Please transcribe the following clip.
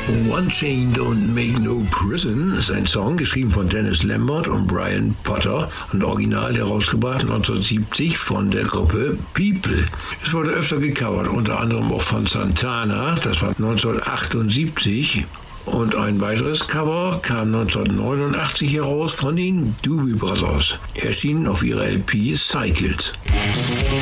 One Chain Don't Make No Prison ist ein Song, geschrieben von Dennis Lambert und Brian Potter und original herausgebracht 1970 von der Gruppe People. Es wurde öfter gecovert, unter anderem auch von Santana, das war 1978. Und ein weiteres Cover kam 1989 heraus von den Doobie Brothers, erschienen auf ihrer LP Cycles.